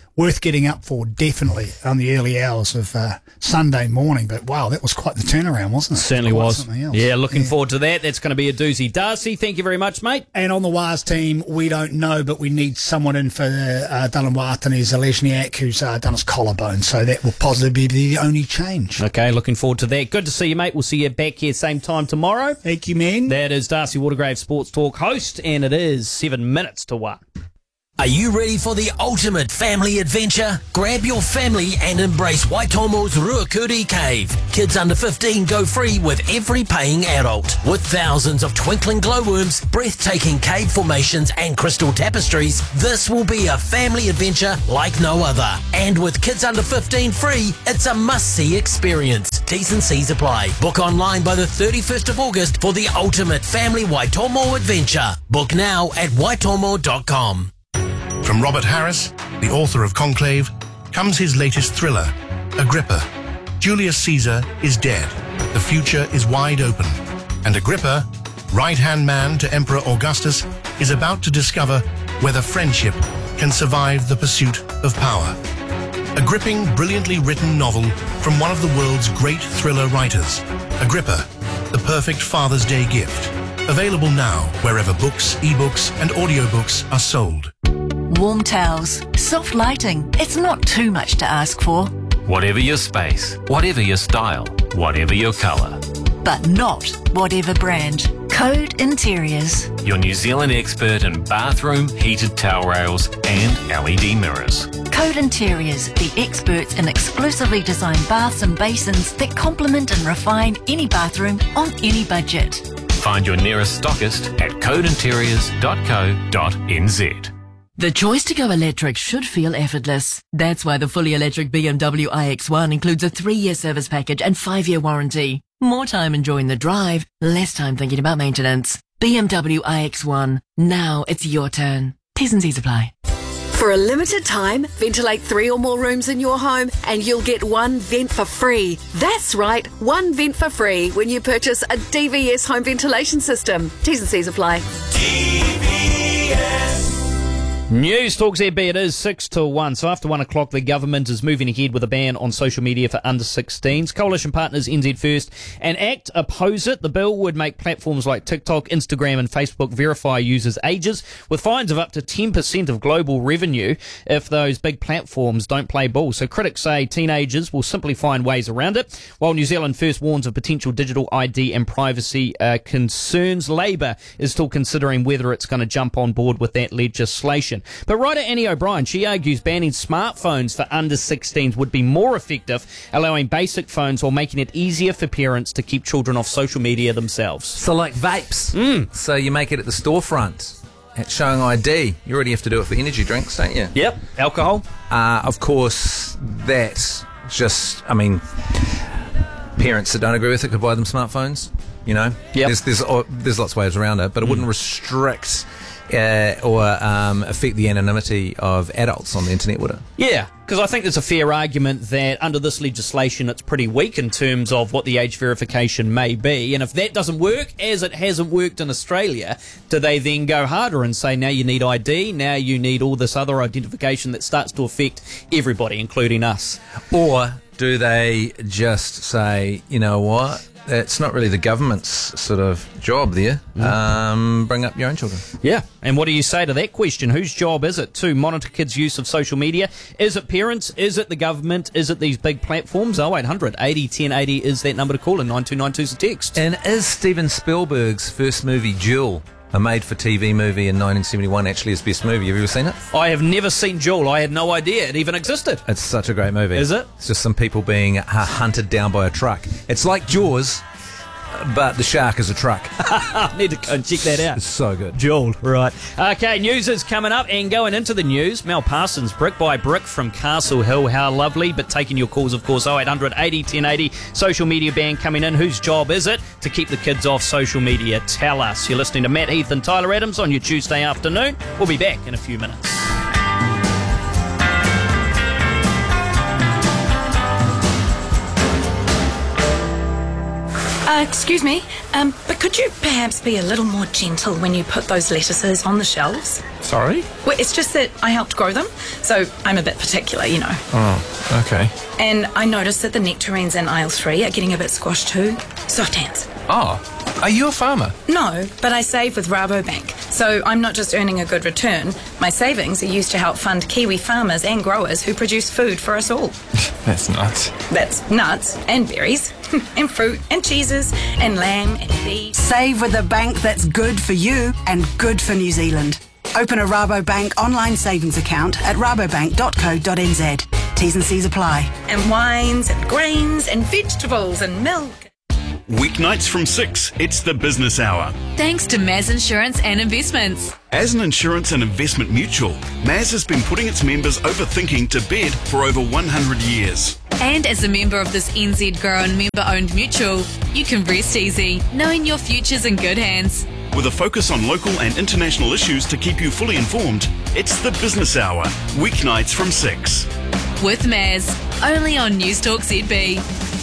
worth getting up for, definitely, on the early hours of Sunday morning. But wow, that was quite the turnaround, wasn't it? Certainly Quite was. something else. Yeah, looking forward to that. That's going to be a doozy. Darcy, thank you very much, mate. And on the WAS team, we don't know, but we need someone in for Dylan Watani Zalesniak, who's done his collarbone. So that will possibly be the only change. Okay, looking forward to that. Good to see you, mate. We'll see you back here same time tomorrow. Thank you, man. That is Darcy Watergrave, Sports Talk host, and it is 7 minutes to 1. Are you ready for the ultimate family adventure? Grab your family and embrace Waitomo's Ruakuri Cave. Kids under 15 go free with every paying adult. With thousands of twinkling glowworms, breathtaking cave formations and crystal tapestries, this will be a family adventure like no other. And with kids under 15 free, it's a must-see experience. T's and C's apply. Book online by the 31st of August for the ultimate family Waitomo adventure. Book now at waitomo.com. From Robert Harris, the author of Conclave, comes his latest thriller, Agrippa. Julius Caesar is dead. The future is wide open. And Agrippa, right-hand man to Emperor Augustus, is about to discover whether friendship can survive the pursuit of power. A gripping, brilliantly written novel from one of the world's great thriller writers. Agrippa, the perfect Father's Day gift. Available now wherever books, ebooks and audiobooks are sold. Warm towels, soft lighting. It's not too much to ask for. Whatever your space, whatever your style, whatever your colour. But not whatever brand. Code Interiors. Your New Zealand expert in bathroom, heated towel rails and LED mirrors. Code Interiors, the experts in exclusively designed baths and basins that complement and refine any bathroom on any budget. Find your nearest stockist at codeinteriors.co.nz. The choice to go electric should feel effortless. That's why the fully electric BMW iX1 includes a 3-year service package and 5-year warranty. More time enjoying the drive, less time thinking about maintenance. BMW iX1. Now it's your turn. T's and C's apply. For a limited time, ventilate 3 or more rooms in your home and you'll get 1 vent for free. That's right, 1 vent for free when you purchase a DVS home ventilation system. T's and C's apply. News Talk ZB, it is 6 to 1. So after 1 o'clock, the government is moving ahead with a ban on social media for under 16s. Coalition partners NZ First and ACT oppose it. The bill would make platforms like TikTok, Instagram and Facebook verify users' ages with fines of up to 10% of global revenue if those big platforms don't play ball. So critics say teenagers will simply find ways around it, while New Zealand First warns of potential digital ID and privacy concerns. Labour is still considering whether it's going to jump on board with that legislation. But writer Annie O'Brien, she argues banning smartphones for under 16s would be more effective, allowing basic phones while making it easier for parents to keep children off social media themselves. So like vapes. So you make it at the storefront, at showing ID. You already have to do it for energy drinks, don't you? Yep. Alcohol. Of course, that's just, I mean, parents that don't agree with it could buy them smartphones, you know? Yep. There's lots of ways around it, but it wouldn't restrict or affect the anonymity of adults on the internet, would it? Yeah, because I think there's a fair argument that under this legislation it's pretty weak in terms of what the age verification may be, and if that doesn't work, as it hasn't worked in Australia, do they then go harder and say now you need ID, now you need all this other identification that starts to affect everybody, including us? Or do they just say, you know what, it's not really the government's sort of job there. Bring up your own children. Yeah, and what do you say to that question? Whose job is it to monitor kids' use of social media? Is it parents? Is it the government? Is it these big platforms? 0800 80 1080 is that number to call, and 9292 is the text. And is Steven Spielberg's first movie, Duel, a made-for-TV movie in 1971, actually his best movie? Have you ever seen it? I have never seen Duel. I had no idea it even existed. It's such a great movie. Is it? It's just some people being hunted down by a truck. It's like Jaws, but the shark is a truck. I need to go and check that out. It's so good. Duel, right. Okay, news is coming up, and going into the news, Mel Parsons, brick by brick from Castle Hill. How lovely, but taking your calls, of course, 0800 80 1080. Social media ban coming in. Whose job is it to keep the kids off social media? Tell us. You're listening to Matt Heath and Tyler Adams on your Tuesday afternoon. We'll be back in a few minutes. Excuse me, but could you perhaps be a little more gentle when you put those lettuces on the shelves? Sorry? Well, it's just that I helped grow them, so I'm a bit particular, you know. Oh, okay. And I noticed that the nectarines in aisle 3 are getting a bit squashed too. Soft hands. Oh, are you a farmer? No, but I save with Rabobank, so I'm not just earning a good return. My savings are used to help fund Kiwi farmers and growers who produce food for us all. That's nuts. That's nuts and berries and fruit and cheeses and lamb and beef. Save with a bank that's good for you and good for New Zealand. Open a Rabobank online savings account at rabobank.co.nz. T's and C's apply. And wines and grains and vegetables and milk. Weeknights from 6, it's the business hour. Thanks to Maz Insurance and Investments. As an insurance and investment mutual, Maz has been putting its members overthinking to bed for over 100 years. And as a member of this NZ Grown member-owned mutual, you can rest easy, knowing your future's in good hands. With a focus on local and international issues to keep you fully informed, it's the business hour, weeknights from 6. With Maz, only on News Talk ZB.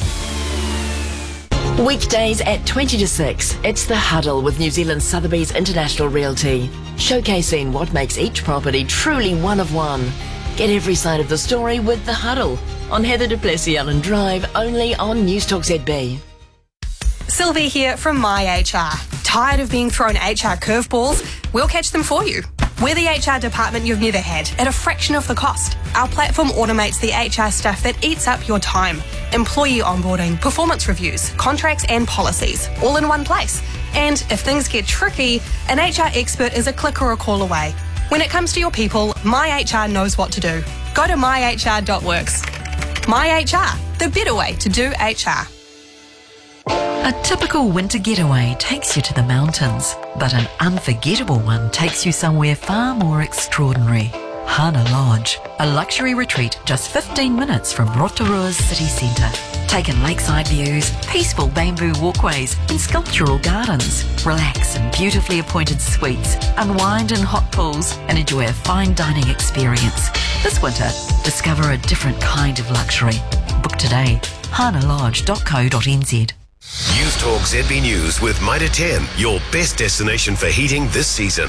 Weekdays at 20 to 6, it's The Huddle with New Zealand Sotheby's International Realty, showcasing what makes each property truly one of one. Get every side of the story with The Huddle on Heather du Plessis-Allen Drive, only on News Talk ZB. Sylvie here from MyHR. Tired of being thrown HR curveballs? We'll catch them for you. We're the HR department you've never had at a fraction of the cost. Our platform automates the HR stuff that eats up your time. Employee onboarding, performance reviews, contracts and policies, all in one place. And if things get tricky, an HR expert is a click or a call away. When it comes to your people, MyHR knows what to do. Go to myhr.works. MyHR, the better way to do HR. A typical winter getaway takes you to the mountains, but an unforgettable one takes you somewhere far more extraordinary. Hana Lodge, a luxury retreat just 15 minutes from Rotorua's city centre. Take in lakeside views, peaceful bamboo walkways and sculptural gardens. Relax in beautifully appointed suites, unwind in hot pools and enjoy a fine dining experience. This winter, discover a different kind of luxury. Book today, hanalodge.co.nz. News Talk ZB News with Mitre 10, your best destination for heating this season.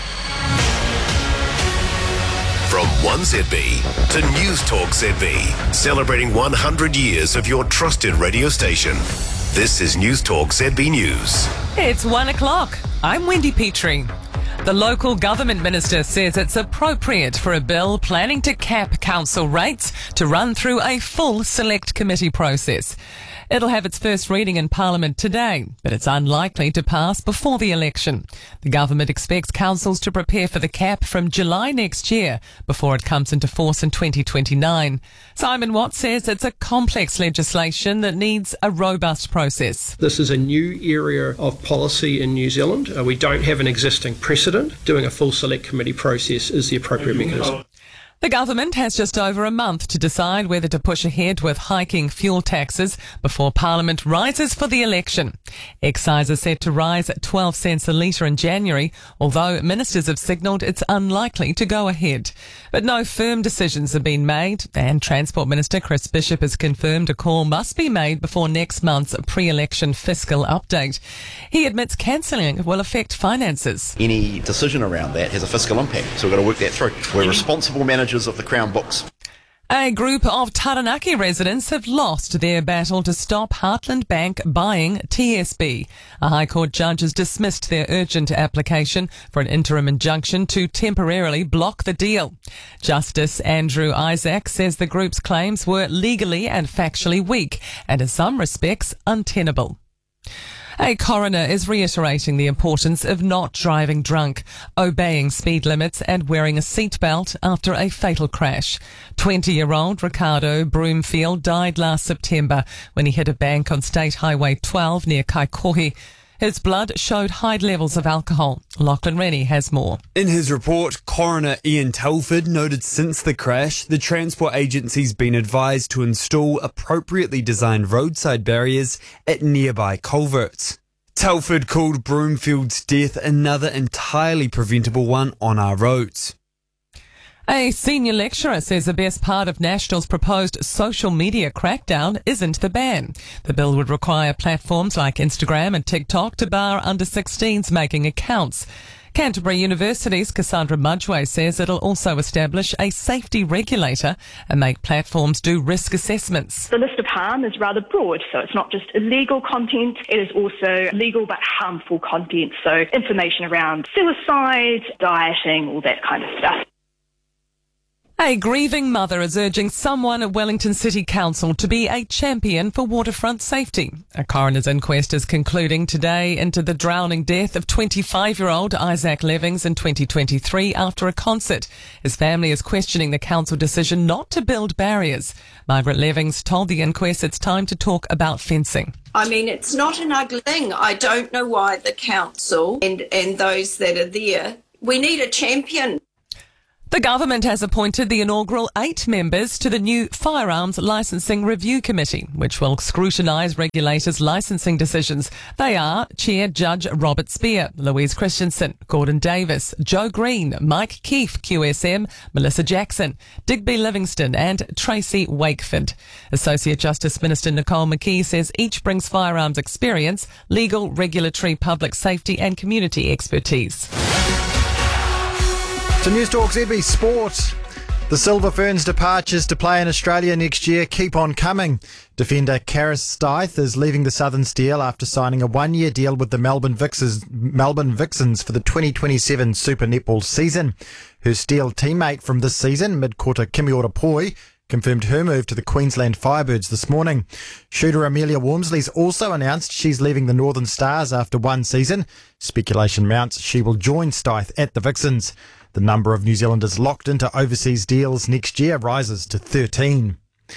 From 1ZB to News Talk ZB, celebrating 100 years of your trusted radio station. This is News Talk ZB News. It's 1 o'clock. I'm Wendy Petrie. The local government minister says it's appropriate for a bill planning to cap council rates to run through a full select committee process. It'll have its first reading in Parliament today, but it's unlikely to pass before the election. The government expects councils to prepare for the cap from July next year before it comes into force in 2029. Simon Watt says it's a complex legislation that needs a robust process. This is a new area of policy in New Zealand. We don't have an existing precedent. Doing a full select committee process is the appropriate mechanism. The government has just over a month to decide whether to push ahead with hiking fuel taxes before Parliament rises for the election. Excise is set to rise at 12 cents a litre in January, although ministers have signalled it's unlikely to go ahead. But no firm decisions have been made, and Transport Minister Chris Bishop has confirmed a call must be made before next month's pre-election fiscal update. He admits cancelling will affect finances. Any decision around that has a fiscal impact, so we've got to work that through. We're responsible managers of the Crown books. A group of Taranaki residents have lost their battle to stop Heartland Bank buying TSB. A High Court judge has dismissed their urgent application for an interim injunction to temporarily block the deal. Justice Andrew Isaac says the group's claims were legally and factually weak and in some respects untenable. A coroner is reiterating the importance of not driving drunk, obeying speed limits and wearing a seatbelt after a fatal crash. 20-year-old Ricardo Broomfield died last September when he hit a bank on State Highway 12 near Kaikohe. His blood showed high levels of alcohol. Lachlan Rennie has more. In his report, Coroner Ian Telford noted since the crash, the transport agency's been advised to install appropriately designed roadside barriers at nearby culverts. Telford called Broomfield's death another entirely preventable one on our roads. A senior lecturer says the best part of National's proposed social media crackdown isn't the ban. The bill would require platforms like Instagram and TikTok to bar under-16s making accounts. Canterbury University's Cassandra Mudgeway says it'll also establish a safety regulator and make platforms do risk assessments. The list of harm is rather broad, so it's not just illegal content, it is also legal but harmful content, so information around suicide, dieting, all that kind of stuff. A grieving mother is urging someone at Wellington City Council to be a champion for waterfront safety. A coroner's inquest is concluding today into the drowning death of 25-year-old Isaac Levings in 2023 after a concert. His family is questioning the council decision not to build barriers. Margaret Levings told the inquest it's time to talk about fencing. I mean, it's not an ugly thing. I don't know why the council and those that are there, we need a champion. The government has appointed the inaugural 8 members to the new Firearms Licensing Review Committee, which will scrutinise regulators' licensing decisions. They are Chair Judge Robert Spear, Louise Christensen, Gordon Davis, Joe Green, Mike Keefe, QSM, Melissa Jackson, Digby Livingston and Tracy Wakeford. Associate Justice Minister Nicole McKee says each brings firearms experience, legal, regulatory, public safety and community expertise. To News Talk ZB Sport. The Silver Ferns' departures to play in Australia next year keep on coming. Defender Karis Stith is leaving the Southern Steel after signing a one-year deal with the Melbourne Vixens for the 2027 Super Netball season. Her Steel teammate from this season, mid-quarter Kimi Orapoi, confirmed her move to the Queensland Firebirds this morning. Shooter Amelia Wormsley's also announced she's leaving the Northern Stars after one season. Speculation mounts she will join Stith at the Vixens. The number of New Zealanders locked into overseas deals next year rises to 13.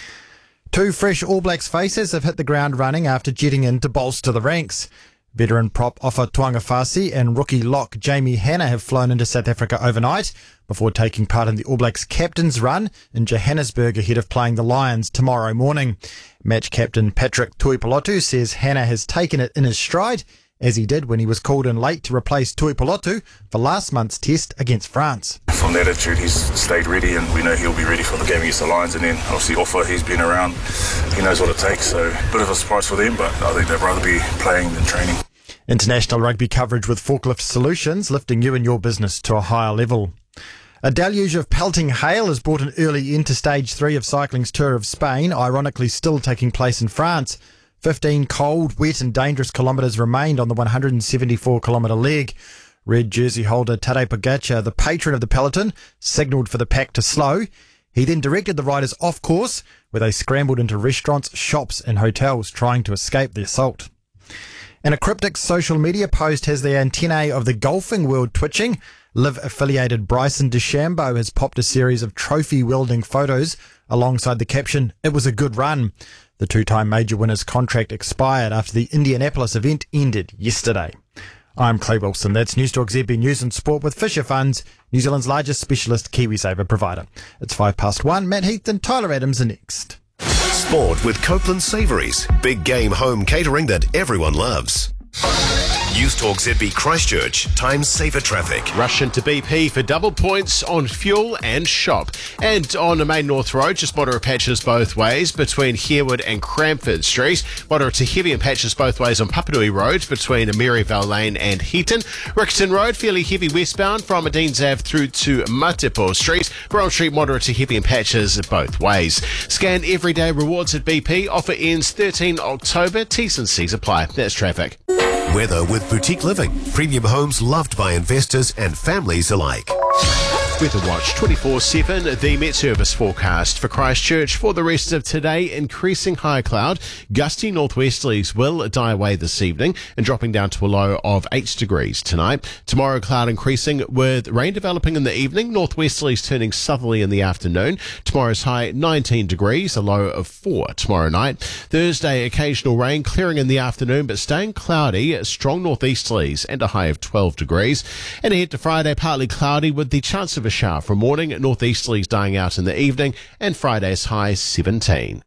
2 fresh All Blacks faces have hit the ground running after jetting in to bolster the ranks. Veteran prop Ofa Tuangafasi and rookie lock Jamie Hanna have flown into South Africa overnight before taking part in the All Blacks captain's run in Johannesburg ahead of playing the Lions tomorrow morning. Match captain Patrick Tuipulotu says Hanna has taken it in his stride, as he did when he was called in late to replace Tuipulotu for last month's test against France. From that attitude, he's stayed ready, and we know he'll be ready for the game against the Lions. And then obviously Ofa, he's been around, he knows what it takes, so a bit of a surprise for them, but I think they'd rather be playing than training. International rugby coverage with Forklift Solutions, lifting you and your business to a higher level. A deluge of pelting hail has brought an early end to Stage 3 of cycling's Tour of Spain, ironically still taking place in France. 15 cold, wet and dangerous kilometres remained on the 174-kilometre leg. Red jersey holder Tadej Pogacar, the patron of the peloton, signalled for the pack to slow. He then directed the riders off course, where they scrambled into restaurants, shops and hotels, trying to escape the assault. And a cryptic social media post has the antennae of the golfing world twitching. Live-affiliated Bryson DeChambeau has popped a series of trophy-wielding photos alongside the caption, "It was a good run." The 2-time major winner's contract expired after the Indianapolis event ended yesterday. I'm Clay Wilson. That's News Talk ZB News and Sport with Fisher Funds, New Zealand's largest specialist KiwiSaver provider. It's 1:05. Matt Heath and Tyler Adams are next. Sport with Copeland Savouries. Big game home catering that everyone loves. News Talk ZB Christchurch. Time saver traffic. Rush into BP for double points on fuel and shop. And on the Main North Road, just moderate patches both ways between Harewood and Cranford Street. Moderate to heavy and patches both ways on Papanui Road between Maryvale Lane and Heaton. Rickerton Road, fairly heavy westbound from Deans Ave through to Matipo Street. Brown Street, moderate to heavy and patches both ways. Scan everyday rewards at BP. Offer ends 13 October. T's and C's apply. That's traffic. Weather with Boutique Living. Premium homes loved by investors and families alike. Weather Watch 24/7, the Met Service forecast for Christchurch for the rest of today. Increasing high cloud, gusty northwesterlies will die away this evening and dropping down to a low of 8 degrees tonight. Tomorrow, cloud increasing with rain developing in the evening, northwesterlies turning southerly in the afternoon. Tomorrow's high 19 degrees, a low of 4 tomorrow night. Thursday, occasional rain clearing in the afternoon but staying cloudy, strong northeasterlies and a high of 12 degrees. And ahead to Friday, partly cloudy with the chance of a shower from morning, northeasterlies dying out in the evening, and Friday's high 17.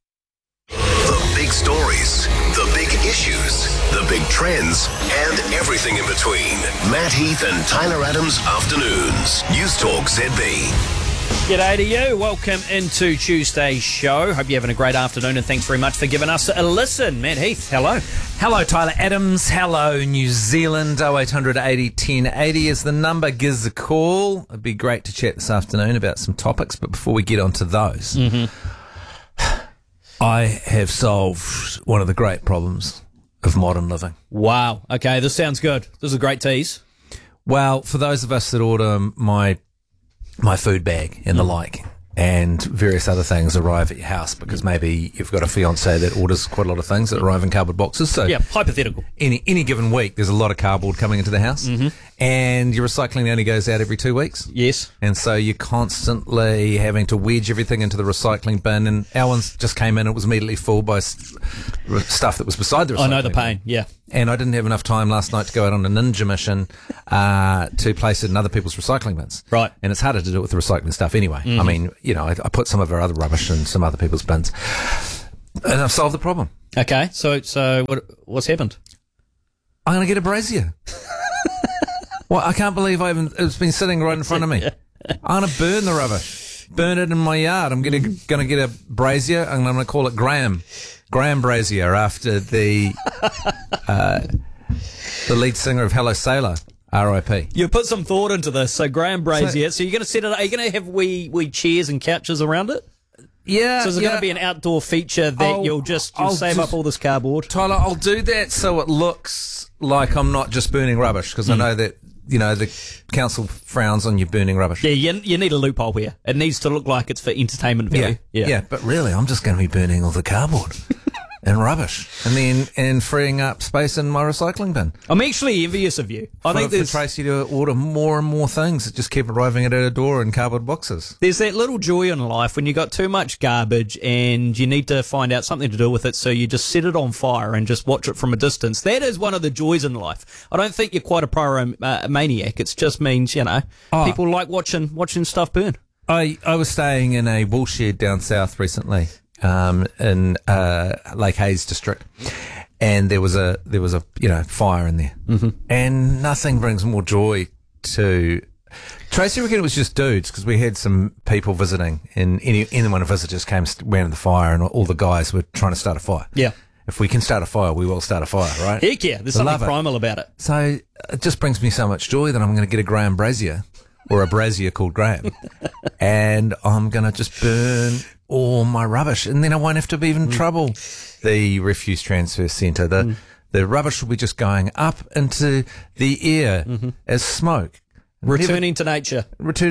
The big stories, the big issues, the big trends, and everything in between. Matt Heath and Tyler Adams Afternoons. News Talk ZB. G'day to you. Welcome into Tuesday's show. Hope you're having a great afternoon and thanks very much for giving us a listen. Matt Heath, hello. Hello, Tyler Adams. Hello, New Zealand. 0800 80 1080 is the number. Give us a call. It'd be great to chat this afternoon about some topics, but before we get on to those, I have solved one of the great problems of modern living. Wow. Okay, this sounds good. This is a great tease. Well, for those of us that order my food bag and the like, and various other things arrive at your house because maybe you've got a fiance that orders quite a lot of things that arrive in cardboard boxes. So yeah, hypothetical. Any given week, there's a lot of cardboard coming into the house, and your recycling only goes out every 2 weeks. Yes. And so you're constantly having to wedge everything into the recycling bin, and our ones just came in, it was immediately full by stuff that was beside the recycling bin. I know the pain, yeah. And I didn't have enough time last night to go out on a ninja mission to place it in other people's recycling bins. Right. And it's harder to do it with the recycling stuff anyway. I mean, you know, I put some of our other rubbish in some other people's bins. And I've solved the problem. Okay, so what's happened? I'm going to get a brazier. Well, I can't believe it's been sitting right in front of me. I'm going to burn the rubbish. Burn it in my yard. I'm going to get a brazier, and I'm going to call it Graham Brazier, after the lead singer of Hello Sailor, R.I.P. You put some thought into this. So Graham Brazier. So you're going to set it. Are you going to have wee chairs and couches around it? Yeah. So is it going to be an outdoor feature that you'll save up all this cardboard? Tyler, I'll do that so it looks like I'm not just burning rubbish, because I know that, you know, the council frowns on you burning rubbish. Yeah, you need a loophole here. It needs to look like it's for entertainment value. Yeah, but really, I'm just going to be burning all the cardboard and rubbish, and freeing up space in my recycling bin. I'm actually envious of you. I think for Tracy to order more and more things that just keep arriving at her door in cardboard boxes. There's that little joy in life when you got too much garbage and you need to find out something to do with it, so you just set it on fire and just watch it from a distance. That is one of the joys in life. I don't think you're quite a pyromaniac. It just means, you know, people like watching stuff burn. I was staying in a woolshed down south recently, in Lake Hayes district, and there was a fire in there, and nothing brings more joy to Tracy. Reckon it was just dudes, because we had some people visiting, and anyone of visitors came around the fire, and all the guys were trying to start a fire. Yeah. If we can start a fire, we will start a fire, right? Heck yeah, there's something primal about it. So it just brings me so much joy that I'm going to get a Graham Brazier, or a brazier called Graham, and I'm going to just burn all my rubbish, and then I won't have to even trouble the refuse transfer centre. The rubbish will be just going up into the air as smoke. Returning to nature,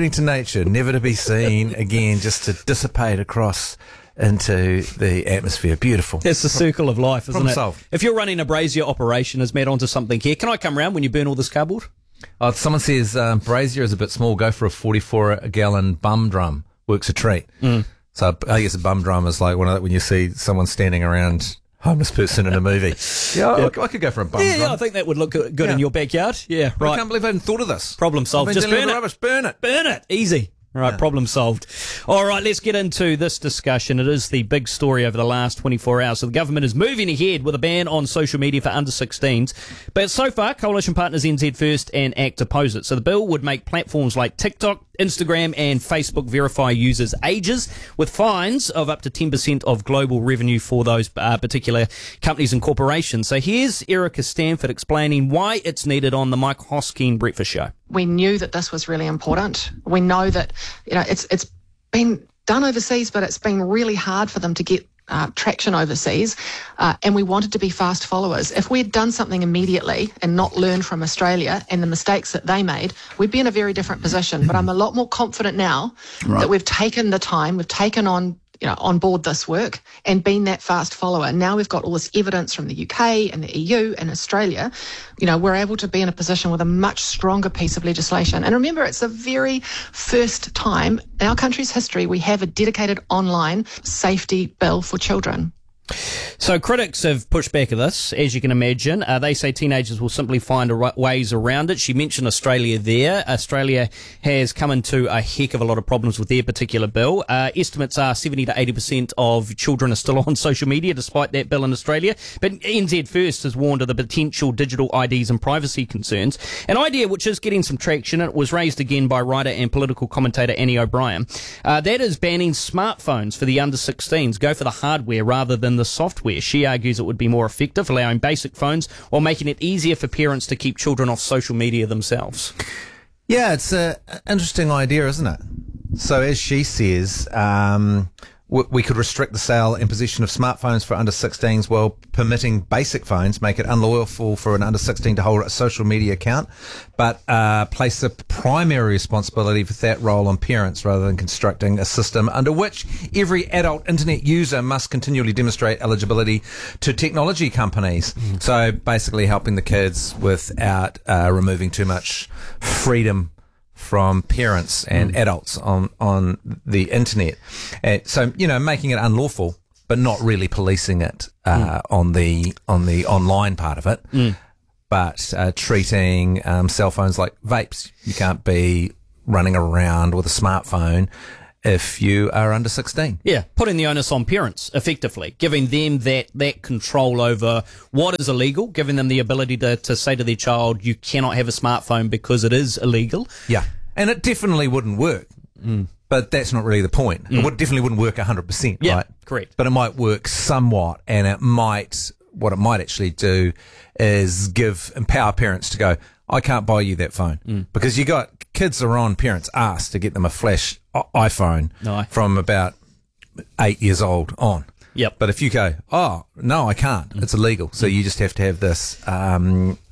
never to be seen again, just to dissipate across into the atmosphere. Beautiful. It's the circle of life, isn't Problem it? solved. If you're running a brazier operation, is Matt onto something here? Can I come round when you burn all this cardboard? Oh, someone says brazier is a bit small. Go for a 44-gallon bum drum. Works a treat. So I guess a bum drum is like one of that when you see someone standing around homeless person in a movie. I could go for a bum drum. Yeah, I think that would look good in your backyard. Yeah, right. I can't believe I hadn't thought of this. Problem solved. Just burn it. Rubbish. Burn it. Burn it. Easy. Right, problem solved. All right, let's get into this discussion. It is the big story over the last 24 hours. So the government is moving ahead with a ban on social media for under 16s. But so far, coalition partners NZ First and ACT oppose it. So the bill would make platforms like TikTok, Instagram and Facebook verify users' ages, with fines of up to 10% of global revenue for those particular companies and corporations. So here's Erica Stanford explaining why it's needed on the Mike Hosking Breakfast Show. We knew that this was really important. We know that, you know, it's been done overseas, but it's been really hard for them to get traction overseas, and we wanted to be fast followers. If we had done something immediately and not learned from Australia and the mistakes that they made, we'd be in a very different position. But I'm a lot more confident now that we've taken the time, we've taken on board this work and been that fast follower. Now we've got all this evidence from the UK and the EU and Australia. You know, we're able to be in a position with a much stronger piece of legislation. And remember, it's the very first time in our country's history we have a dedicated online safety bill for children. So critics have pushed back at this, as you can imagine. They say teenagers will simply find ways around it. She mentioned Australia there. Australia has come into a heck of a lot of problems with their particular bill. Estimates are 70 to 80% of children are still on social media despite that bill in Australia. But NZ First has warned of the potential digital IDs and privacy concerns. An idea which is getting some traction, and it was raised again by writer and political commentator Annie O'Brien. That is banning smartphones for the under 16s. Go for the hardware rather than the software. She argues it would be more effective, allowing basic phones while making it easier for parents to keep children off social media themselves. Yeah, it's an interesting idea, isn't it? So as she says, we could restrict the sale and possession of smartphones for under 16s while permitting basic phones, make it unlawful for an under 16 to hold a social media account, but place the primary responsibility for that role on parents rather than constructing a system under which every adult internet user must continually demonstrate eligibility to technology companies. So basically helping the kids without removing too much freedom from parents and adults on the internet. And so, making it unlawful, but not really policing it on the online part of it, but treating cell phones like vapes. You can't be running around with a smartphone if you are under 16. Yeah, putting the onus on parents, effectively, giving them that control over what is illegal, giving them the ability to say to their child, you cannot have a smartphone because it is illegal. Yeah, and it definitely wouldn't work, but that's not really the point. It definitely wouldn't work 100%, yeah, right? Correct. But it might work somewhat, and what it might actually do is empower parents to go, I can't buy you that phone. Because kids are on parents' ass to get them a flash iPhone from about 8 years old on. Yep. But if you go, oh, no, I can't. It's illegal. So you just have to have this